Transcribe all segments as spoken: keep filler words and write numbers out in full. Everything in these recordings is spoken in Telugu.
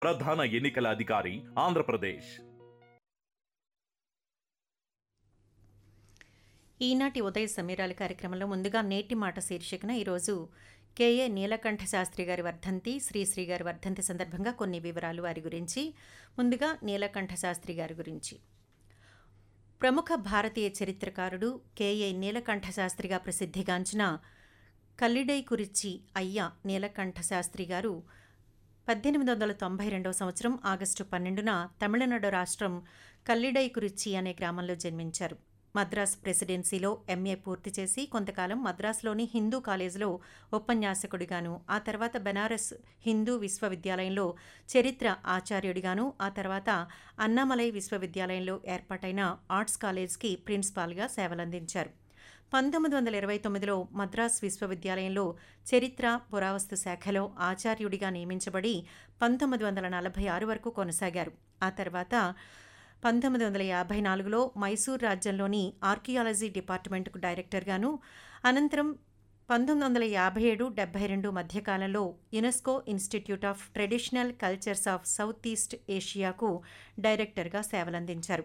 ప్రధాన ఎన్నికల అధికారి ఆంధ్రప్రదేశ్. ఈనాటి ఉదయ సమీరాల కార్యక్రమంలో ముందుగా నేటి మాట శీర్షికన ఈరోజు కేఏ నీలకంఠ శాస్త్రి గారి వర్ధంతి, శ్రీశ్రీ గారి వర్ధంతి సందర్భంగా కొన్ని వివరాలు వారి గురించి. ముందుగా నీలకంఠ శాస్త్రి గారి గురించి. ప్రముఖ భారతీయ చరిత్రకారుడు కేఏ నీలకంఠ శాస్త్రిగా ప్రసిద్ధిగాంచిన కల్లిడై కురిచి అయ్య నీలకంఠ శాస్త్రి గారు పద్దెనిమిది వందల తొంభై రెండవ సంవత్సరం ఆగస్టు పన్నెండున తమిళనాడు రాష్ట్రం కల్లిడై కురిచి అనే గ్రామంలో జన్మించారు. మద్రాస్ ప్రెసిడెన్సీలో ఎంఏ పూర్తి చేసి కొంతకాలం మద్రాసులోని హిందూ కాలేజీలో ఉపన్యాసకుడిగాను, ఆ తర్వాత బెనారస్ హిందూ విశ్వవిద్యాలయంలో చరిత్ర ఆచార్యుడిగాను, ఆ తర్వాత అన్నామలై విశ్వవిద్యాలయంలో ఏర్పాటైన ఆర్ట్స్ కాలేజ్కి ప్రిన్సిపాల్గా సేవలందించారు. పంతొమ్మిది వందల ఇరవై తొమ్మిదిలో మద్రాస్ విశ్వవిద్యాలయంలో చరిత్ర పురావస్తు శాఖలో ఆచార్యుడిగా నియమించబడి పంతొమ్మిది వందల నలభై ఆరు వరకు కొనసాగారు. ఆ తర్వాత పంతొమ్మిది వందల యాభై నాలుగులో మైసూర్ రాజ్యంలోని ఆర్కియాలజీ డిపార్ట్మెంట్కు డైరెక్టర్గాను, అనంతరం పంతొమ్మిది వందల యాభై ఏడు డెబ్బై రెండు మధ్యకాలంలో UNESCO institute of traditional cultures of south east ఏషియాకు డైరెక్టర్గా సేవలందించారు.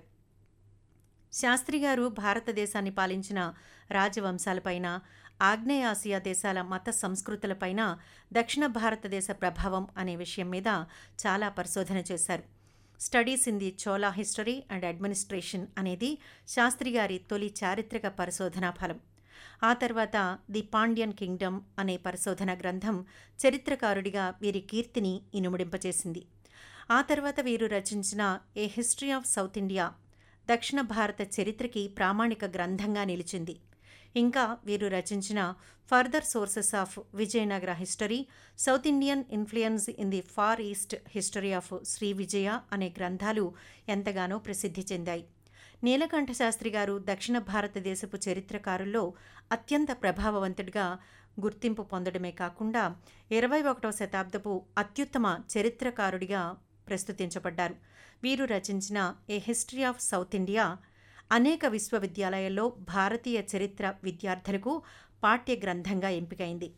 శాస్త్రి గారు భారతదేశాన్ని పాలించిన రాజవంశాలపైన, ఆగ్నేయాసియా దేశాల మత సంస్కృతులపైన దక్షిణ భారతదేశ ప్రభావం అనే విషయం మీద చాలా పరిశోధన చేశారు. Studies in the Chola history and administration అనేది శాస్త్రి గారి తొలి చారిత్రక పరిశోధనా ఫలం. ఆ తర్వాత ది పాండ్యన్ కింగ్డమ్ అనే పరిశోధన గ్రంథం చరిత్రకారుడిగా వీరి కీర్తిని ఇనుముడింపచేసింది. ఆ తర్వాత వీరు రచించిన ఏ హిస్టరీ ఆఫ్ సౌత్ ఇండియా దక్షిణ భారత చరిత్రకి ప్రామాణిక గ్రంథంగా నిలిచింది. ఇంకా వీరు రచించిన further sources of Vijayanagara history, south Indian influence in the power east history of Shri విజయ అనే గ్రంథాలు ఎంతగానో ప్రసిద్ధి చెందాయి. నీలకంఠ శాస్త్రి గారు దక్షిణ భారతదేశపు చరిత్రకారుల్లో అత్యంత ప్రభావవంతుడిగా గుర్తింపు పొందడమే కాకుండా ఇరవై ఒకటవ శతాబ్దపు అత్యుత్తమ చరిత్రకారుడిగా ప్రస్తుతించబడ్డారు. వీరు రచించిన ఏ హిస్టరీ ఆఫ్ సౌత్ ఇండియా అనేక విశ్వవిద్యాలయాల్లో భారతీయ చరిత్ర విద్యార్థులకు పాఠ్య గ్రంథంగా ఎంపికైంది.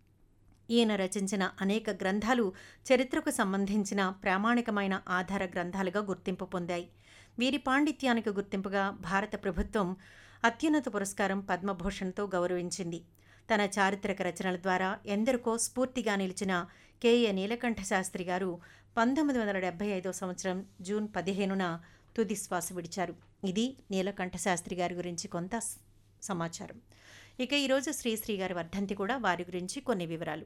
ఈయన రచించిన అనేక గ్రంథాలు చరిత్రకు సంబంధించిన ప్రామాణికమైన ఆధార గ్రంథాలుగా గుర్తింపు పొందాయి. వీరి పాండిత్యానికి గుర్తింపుగా భారత ప్రభుత్వం అత్యున్నత పురస్కారం పద్మభూషణ్తో గౌరవించింది. తన చారిత్రక రచనల ద్వారా ఎందరికో స్ఫూర్తిగా నిలిచిన కేఏ నీలకంఠ శాస్త్రి గారు పంతొమ్మిది వందల డెబ్బై ఐదో సంవత్సరం జూన్ పదిహేనున తుది శ్వాస విడిచారు. ఇది నీలకంఠ శాస్త్రి గారి గురించి కొంత సమాచారం. ఇక ఈరోజు శ్రీశ్రీ గారి వర్ధంతి కూడా, వారి గురించి కొన్ని వివరాలు.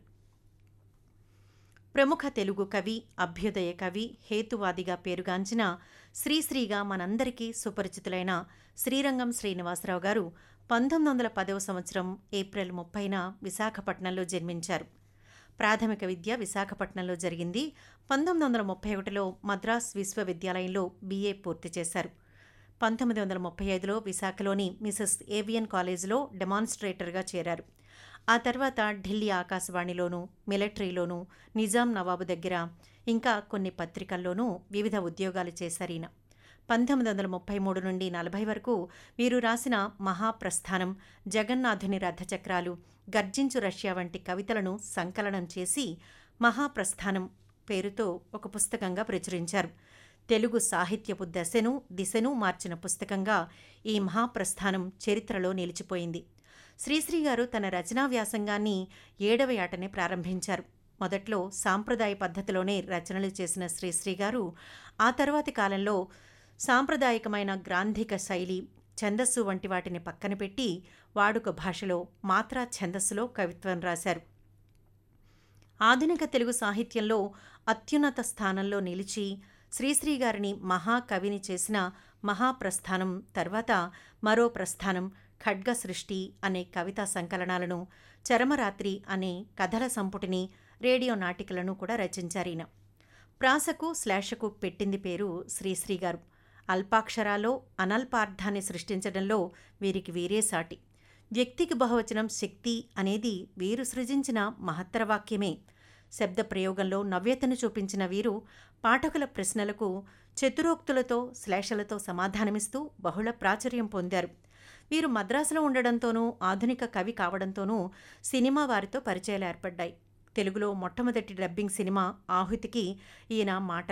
ప్రముఖ తెలుగు కవి, అభ్యుదయ కవి, హేతువాదిగా పేరుగాంచిన శ్రీశ్రీగా మనందరికీ సుపరిచితులైన శ్రీరంగం శ్రీనివాసరావు గారు పంతొమ్మిది వందల పదవ సంవత్సరం ఏప్రిల్ ముప్పైన విశాఖపట్నంలో జన్మించారు. ప్రాథమిక విద్య విశాఖపట్నంలో జరిగింది. పంతొమ్మిది వందల ముప్పై ఒకటిలో మద్రాస్ విశ్వవిద్యాలయంలో బీఏ పూర్తి చేశారు. పంతొమ్మిది వందల ముప్పై ఐదులో విశాఖలోని మిసెస్ ఏవియన్ కాలేజీలో డెమాన్స్ట్రేటర్గా చేరారు. ఆ తర్వాత ఢిల్లీ ఆకాశవాణిలోనూ, మిలిటరీలోనూ, నిజాం నవాబు దగ్గర, ఇంకా కొన్ని పత్రికల్లోనూ వివిధ ఉద్యోగాలు చేశారు. ఈయన పంతొమ్మిది వందల ముప్పై మూడు నుండి నలభై వరకు వీరు రాసిన మహాప్రస్థానం, జగన్నాథుని రథచక్రాలు, గర్జించు రష్యా వంటి కవితలను సంకలనం చేసి మహాప్రస్థానం పేరుతో ఒక పుస్తకంగా ప్రచురించారు. తెలుగు సాహిత్యపు దశను దిశను మార్చిన పుస్తకంగా ఈ మహాప్రస్థానం చరిత్రలో నిలిచిపోయింది. శ్రీశ్రీ గారు తన రచనా వ్యాసంగాన్ని ఏడవ ఏటనే ప్రారంభించారు. మొదట్లో సాంప్రదాయ పద్ధతిలోనే రచనలు చేసిన శ్రీశ్రీ గారు ఆ తర్వాతి కాలంలో సాంప్రదాయకమైన గ్రాంధిక శైలి, ఛందస్సు వంటి వాటిని పక్కన పెట్టి వాడుక భాషలో మాత్రా ఛందస్సులో కవిత్వం రాశారు. ఆధునిక తెలుగు సాహిత్యంలో అత్యున్నత స్థానంలో నిలిచి శ్రీశ్రీ గారిని మహాకవిని చేసిన మహాప్రస్థానం తర్వాత మరో ప్రస్థానం, ఖడ్గ సృష్టి అనే కవితా సంకలనాలను, చరమరాత్రి అనే కథల సంపుటిని, రేడియో నాటికలను కూడా రచించారు. ఈయన ప్రాసకు శ్లేషకు పెట్టింది పేరు శ్రీశ్రీ గారు. అల్పాక్షరాల్లో అనల్పార్థాన్ని సృష్టించడంలో వీరికి వీరే సాటి. వ్యక్తికి బహువచనం శక్తి అనేది వీరు సృజించిన మహత్తర వాక్యమే. శబ్ద ప్రయోగంలో నవ్యతను చూపించిన వీరు పాఠకుల ప్రశ్నలకు చతురోక్తులతో, శ్లేషలతో సమాధానమిస్తూ బహుళ ప్రాచుర్యం పొందారు. వీరు మద్రాసులో ఉండడంతోనూ, ఆధునిక కవి కావడంతోనూ సినిమా వారితో పరిచయాలు ఏర్పడ్డాయి. తెలుగులో మొట్టమొదటి డబ్బింగ్ సినిమా ఆహుతికి ఈయన మాటలు